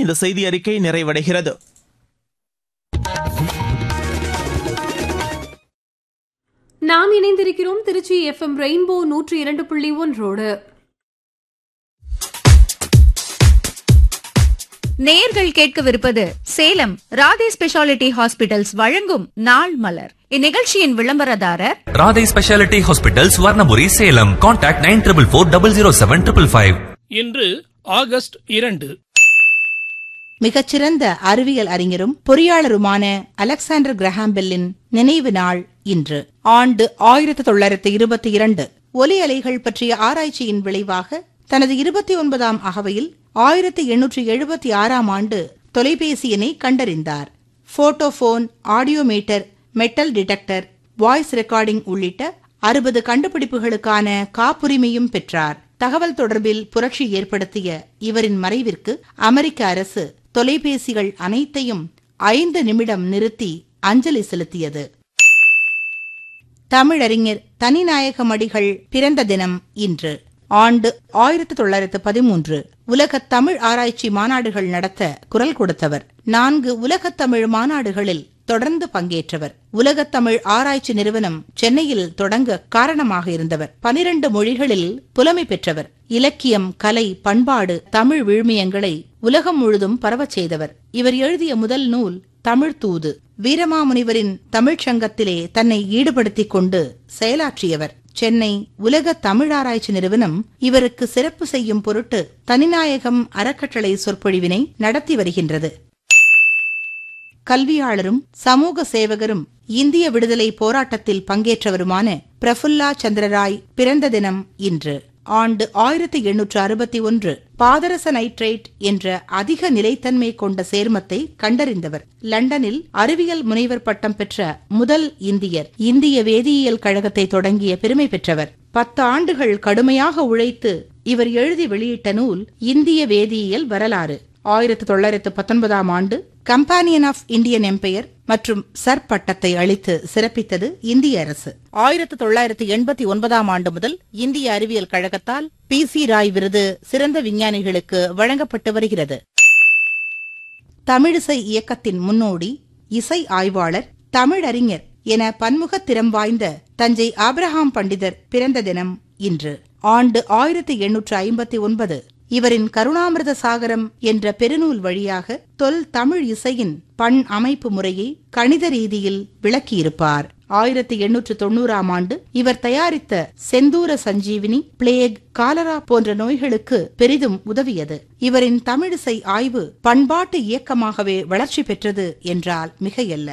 இந்த செய்தி அறிக்கை நிறைவடைகிறது. நாம் இணைந்திருக்கிறோம் திருச்சி FM ரெயின்போ 102.1. நேயர்கள் கேட்கவிருப்பது சேலம் ராதே ஸ்பெஷாலிட்டி ஹாஸ்பிட்டல்ஸ் வழங்கும் நாள் மலர். இந்நிகழ்ச்சியின் விளம்பரதாரர் Radhe speciality hospitals வர்ணமுரி Salem. Contact 94400755. இன்று ஆகஸ்ட் 2. மிகச்சிறந்த அறிவியல் அறிஞரும் பொறியாளருமான அலெக்சாண்டர் கிரஹாம் பெல்லின் நினைவு நாள் இன்று. ஆண்டு 1922. ஒலி அலைகள் பற்றிய ஆராய்ச்சியின் விளைவாக தனது 29ஆம் அகவையில் 1876ஆம் ஆண்டு தொலைபேசியினை கண்டறிந்தார். Photophone, audiometer, metal detector, voice recording உள்ளிட்ட 60 கண்டுபிடிப்புகளுக்கான காப்புரிமையும் பெற்றார். தகவல் தொடர்பில் புரட்சி ஏற்படுத்திய இவரின் மறைவிற்கு அமெரிக்க அரசு தொலைபேசிகள் அனைத்தையும் 5 நிமிடம் நிறுத்தி அஞ்சலி செலுத்தியது. தமிழறிஞர் தனிநாயகம் அடிகள் பிறந்த தினம் இன்று. ஆண்டு 1913. உலகத் தமிழ் ஆராய்ச்சி மாநாடுகள் நடத்த குரல் கொடுத்தவர். 4 உலகத் தமிழ் மாநாடுகளில் தொடர்ந்து பங்கேற்றவர். உலகத் தமிழ் ஆராய்ச்சி நிறுவனம் சென்னையில் தொடங்க காரணமாக இருந்தவர். 12 மொழிகளில் புலமை பெற்றவர். இலக்கியம், கலை, பண்பாடு, தமிழ் விழுமியங்களை உலகம் முழுதும் பரவச் செய்தவர். இவர் எழுதிய முதல் நூல் தமிழ் தூது. வீரமாமுனிவரின் தமிழ்ச்சங்கத்திலே தன்னை ஈடுபடுத்திக் கொண்டு செயலாற்றியவர். சென்னை உலக தமிழாராய்ச்சி நிறுவனம் இவருக்கு சிறப்பு செய்யும் பொருட்டு தனிநாயகம் அறக்கட்டளை சொற்பொழிவினை நடத்தி வருகின்றது. கல்வியாளரும் சமூக சேவகரும் இந்திய விடுதலை போராட்டத்தில் பங்கேற்றவருமான பிரஃபுல்லா சந்திரராய் பிறந்த தினம் இன்று. ஆண்டு 1861. பாதரச நைட்ரேட் என்ற அதிக நிலைத்தன்மை கொண்ட சேர்மத்தை கண்டறிந்தவர். லண்டனில் அறிவியல் முனைவர் பட்டம் பெற்ற முதல் இந்தியர். இந்திய வேதியியல் கழகத்தை தொடங்கிய பெருமை பெற்றவர். 10 ஆண்டுகள் கடுமையாக உழைத்து இவர் எழுதி வெளியிட்ட நூல் இந்திய வேதியியல் வரலாறு. 1919ஆம் ஆண்டு கம்பானியன் ஆஃப் இந்தியன் எம்பையர் மற்றும் சர் பட்டத்தை அளித்து சிறப்பித்தது இந்திய அரசு. 1989ஆம் ஆண்டு முதல் இந்திய அறிவியல் கழகத்தால் PC ராய் விருது சிறந்த விஞ்ஞானிகளுக்கு வழங்கப்பட்டு வருகிறது. தமிழிசை இயக்கத்தின் முன்னோடி, இசை ஆய்வாளர், தமிழறிஞர் என பன்முகத் திறம் வாய்ந்த தஞ்சை ஆபிரகாம் பண்டிதர் பிறந்த தினம் இன்று. ஆண்டு 1859. இவரின் கருணாமிர்த சாகரம் என்ற பெருநூல் வழியாக தொல் தமிழ் இசையின் பண் அமைப்பு முறையை கணித ரீதியில் விளக்கியிருப்பார். 1890ஆம் ஆண்டு இவர் தயாரித்த செந்தூர சஞ்சீவினி, பிளேக், காலரா போன்ற நோய்களுக்கு பெரிதும் உதவியது. இவரின் தமிழிசை ஆய்வு பண்பாட்டு இயக்கமாகவே வளர்ச்சி பெற்றது என்றால் மிகையல்ல.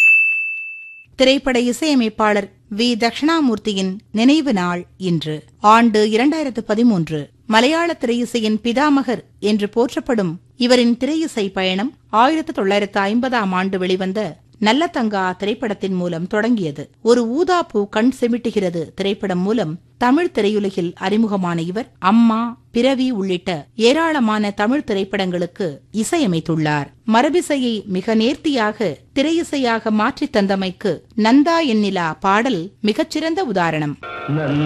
திரைப்பட இசையமைப்பாளர் வி. தட்சிணாமூர்த்தியின் நினைவு நாள் இன்று. ஆண்டு 2013. மலையாள திரையிசையின் பிதாமகர் என்று போற்றப்படும் இவரின் திரையிசை பயணம் 1950ஆம் ஆண்டு வெளிவந்த நல்ல தங்கா திரைப்படத்தின் மூலம் தொடங்கியது. ஒரு ஊதாப்பூ கண் செமிட்டுகிறது திரைப்படம் மூலம் தமிழ் திரையுலகில் அறிமுகமான இவர் அம்மா, பிறவி உள்ளிட்ட ஏராளமான தமிழ் திரைப்படங்களுக்கு இசையமைத்துள்ளார். மரபிசையை மிக நேர்த்தியாக திரையிசையாக மாற்றித் தந்தமைக்கு நந்தா எண்ணிலா பாடல் மிகச்சிறந்த உதாரணம்.